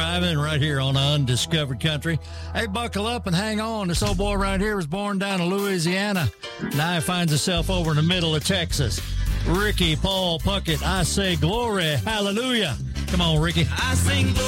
driving right here on Undiscovered Country. Hey, buckle up and hang on. This old boy right here was born down in Louisiana. Now he finds himself over in the middle of Texas. Ricky Paul Puckett, I say glory, hallelujah. Come on, Ricky. I sing glory.